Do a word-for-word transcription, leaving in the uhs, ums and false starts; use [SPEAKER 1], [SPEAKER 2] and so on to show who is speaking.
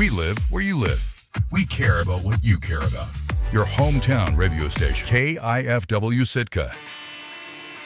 [SPEAKER 1] We live where you live. We care about what you care about. Your hometown radio station, K I F W Sitka.